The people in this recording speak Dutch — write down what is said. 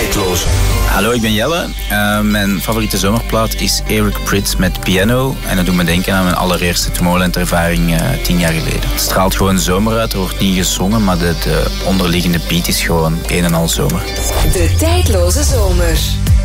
Tijdloze. Hallo, ik ben Jelle. Mijn favoriete zomerplaat is Eric Prydz met Piano. En dat doet me denken aan mijn allereerste Tomorrowland-ervaring 10 jaar geleden. Het straalt gewoon zomer uit, er wordt niet gezongen, maar de onderliggende beat is gewoon een en al zomer. De Tijdloze Zomer.